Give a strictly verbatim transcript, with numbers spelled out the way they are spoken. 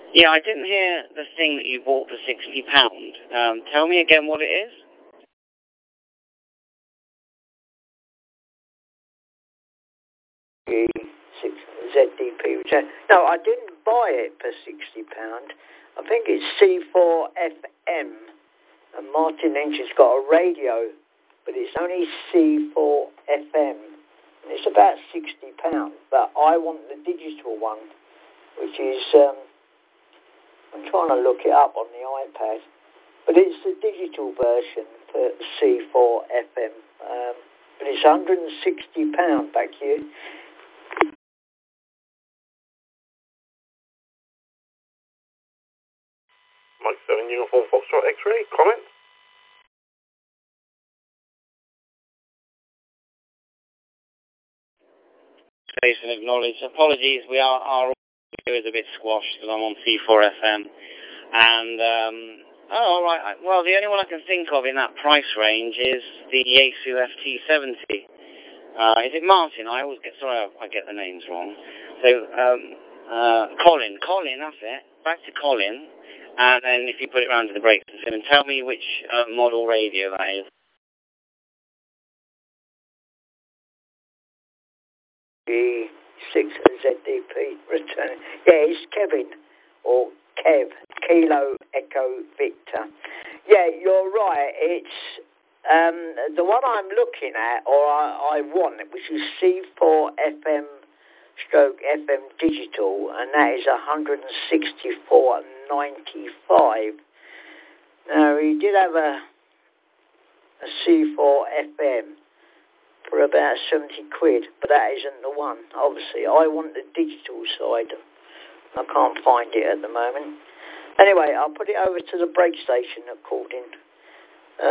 Yeah, I didn't hear the thing that you bought for sixty pounds. Um, tell me again what it is. six Z D P. No, I didn't buy it for sixty pounds. I think it's C four F M. And Martin Lynch has got a radio, but it's only C four F M. And it's about sixty pounds. But I want the digital one, which is, um, I'm trying to look it up on the iPad. But it's the digital version for C four F M. Um, but it's one hundred sixty pounds back here. Mike seven Uniform Foxtrot X-ray, comment? Space and acknowledge. Apologies, we are, our audio is a bit squashed because I'm on C four F M. And, um, oh, all right. Well, the only one I can think of in that price range is the Yaesu F T seventy. Uh, is it Martin? I always get, sorry, I, I get the names wrong. So, um, uh, Colin. Colin, that's it. Back to Colin. And then if you put it round to the break system and tell me which uh, model radio that is. G six Z D P returning. Yeah, it's Kevin, or Kev, Kilo Echo Victor. Yeah, you're right. It's um, the one I'm looking at, or I, I want, which is C four F M stroke F M digital, and that is one hundred sixty-four ninety-five. Now, he did have a, a C four F M for about seventy quid, but that isn't the one, obviously. I want the digital side. I can't find it at the moment. Anyway, I'll put it over to the break station according